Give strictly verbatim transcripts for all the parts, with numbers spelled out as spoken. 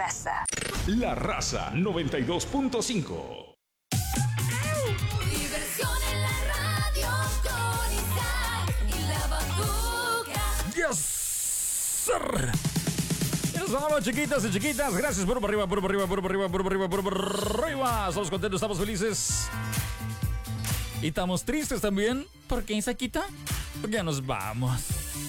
Raza. La Raza noventa y dos punto cinco. Diversión en la radio con Isaac y la Batuca. Yes, sir. Nos vamos, chiquitas y chiquitas. Gracias por arriba, por arriba, por arriba, por arriba, por arriba. Estamos contentos, estamos felices. Y estamos tristes también. ¿Por qué, Isaquita? Porque ya nos vamos.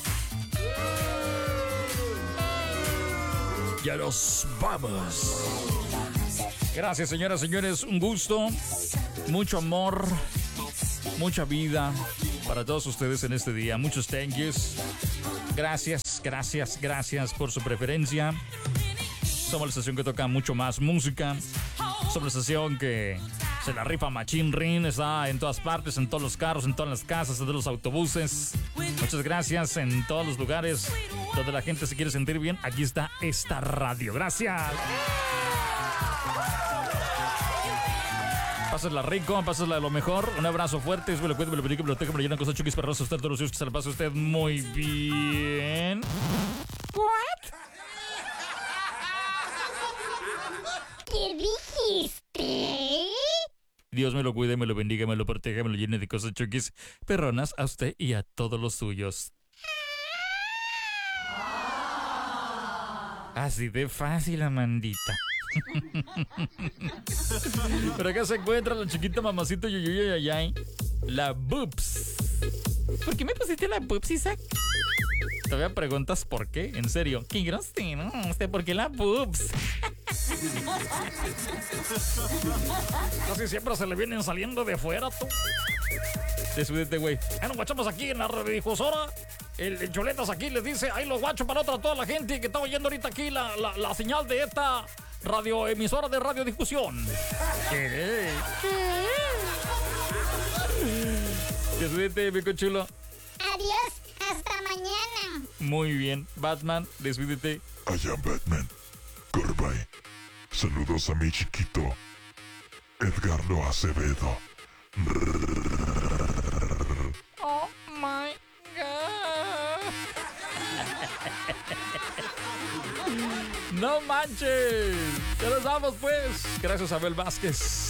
Ya nos vamos. Gracias, señoras y señores. Un gusto, mucho amor, mucha vida para todos ustedes en este día. Muchos thank yous. Gracias, gracias, gracias por su preferencia. Somos la estación que toca mucho más música. Somos la estación que se la rifa Machín Rin. Está en todas partes, en todos los carros, en todas las casas, en todos los autobuses. Muchas gracias en todos los lugares donde la gente se quiere sentir bien. Aquí está esta radio. Gracias. Pásenla rico, pásenla de lo mejor. Un abrazo fuerte. Me lo cuento, me lo bendiga, me lo tenga, me lo llena cosas chuquis perrosos. Usted todos los días que se la pase usted muy bien. What? ¿Qué dijiste? Dios me lo cuide, me lo bendiga, me lo proteja, me lo llene de cosas chuquis perronas a usted y a todos los suyos. Así de fácil, Amandita. Pero acá se encuentra la chiquita mamacita yuyuyuyayay, la Boobs. ¿Por qué me pusiste la Boobs, Isaac? Todavía preguntas por qué, en serio. Qué grosero, ¿usted por qué la Boobs? Casi siempre se le vienen saliendo de fuera, tú. Despídete, güey. Ah, nos guachamos aquí en la radiodifusora. El, el Choletas aquí les dice, ahí los guacho para otra toda la gente que está oyendo ahorita aquí la, la, la señal de esta radioemisora de radiodifusión. ¿Qué? Despídete, pico chulo. Adiós, hasta mañana. Muy bien, Batman, despídete. I am Batman. Goodbye. Saludos a mi chiquito Edgardo Acevedo. Oh my God. No manches. Ya nos vamos, pues. Gracias, Abel Vázquez.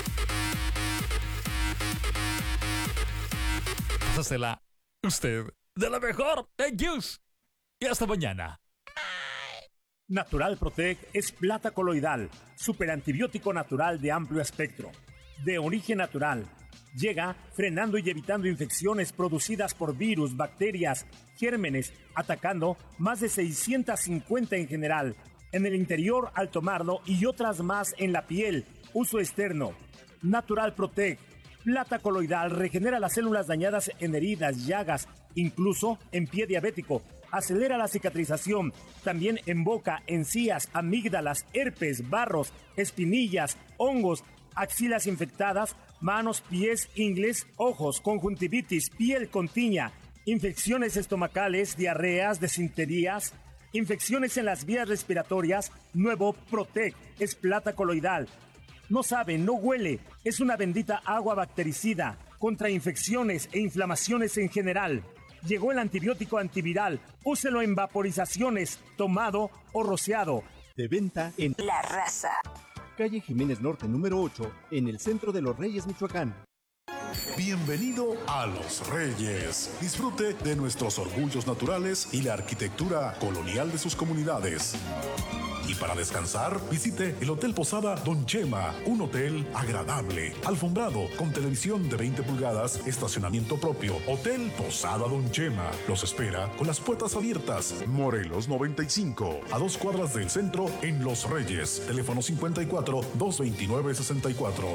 Pásasela usted de la mejor. Thank yous. Y hasta mañana. Natural Protect es plata coloidal, superantibiótico natural de amplio espectro, de origen natural. Llega frenando y evitando infecciones producidas por virus, bacterias, gérmenes, atacando más de seiscientas cincuenta en general, en el interior al tomarlo y otras más en la piel, uso externo. Natural Protect, plata coloidal, regenera las células dañadas en heridas, llagas, incluso en pie diabético. Acelera la cicatrización, también en boca, encías, amígdalas, herpes, barros, espinillas, hongos, axilas infectadas, manos, pies, ingles, ojos, conjuntivitis, piel con tiña, infecciones estomacales, diarreas, desinterías, infecciones en las vías respiratorias. Nuevo Protect es plata coloidal. No sabe, no huele, es una bendita agua bactericida contra infecciones e inflamaciones en general. Llegó el antibiótico antiviral. Úselo en vaporizaciones, tomado o rociado. De venta en La Raza. Calle Jiménez Norte número ocho, en el centro de Los Reyes, Michoacán. Bienvenido a Los Reyes. Disfrute de nuestros orgullos naturales y la arquitectura colonial de sus comunidades. Y para descansar, visite el Hotel Posada Don Chema, un hotel agradable, alfombrado, con televisión de veinte pulgadas, estacionamiento propio. Hotel Posada Don Chema los espera con las puertas abiertas. Morelos noventa y cinco, a dos cuadras del centro en Los Reyes. Teléfono cincuenta y cuatro, doscientos veintinueve, sesenta y cuatro.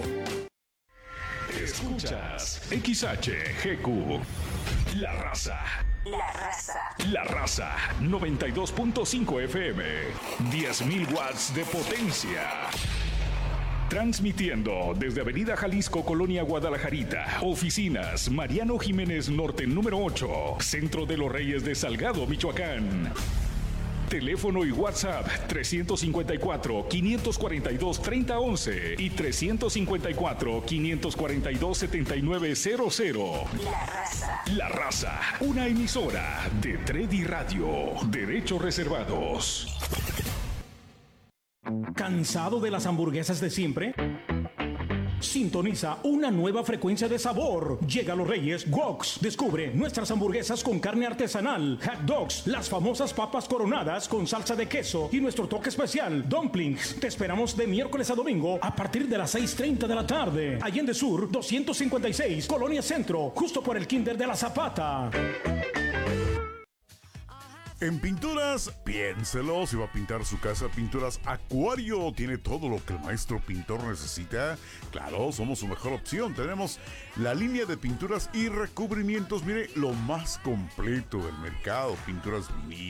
Escuchas X H G Q. La Raza. La Raza. La Raza noventa y dos punto cinco F M. diez mil watts de potencia. Transmitiendo desde Avenida Jalisco, Colonia Guadalajarita. Oficinas Mariano Jiménez Norte número ocho. Centro de Los Reyes de Salgado, Michoacán. Teléfono y WhatsApp trescientos cincuenta y cuatro, quinientos cuarenta y dos, treinta once y trescientos cincuenta y cuatro, quinientos cuarenta y dos, setenta y nueve cero cero. La Raza. La Raza, una emisora de Tredi Radio. Derechos reservados. ¿Cansado de las hamburguesas de siempre? Sintoniza una nueva frecuencia de sabor. Llega a Los Reyes Woks. Descubre nuestras hamburguesas con carne artesanal, hot dogs, las famosas papas coronadas con salsa de queso y nuestro toque especial, dumplings. Te esperamos de miércoles a domingo a partir de las seis treinta de la tarde. Allende Sur doscientos cincuenta y seis, Colonia Centro, justo por el Kinder de la Zapata. En Pinturas, piénselo, si va a pintar su casa, Pinturas Acuario tiene todo lo que el maestro pintor necesita. Claro, somos su mejor opción. Tenemos la línea de pinturas y recubrimientos, mire, lo más completo del mercado. Pinturas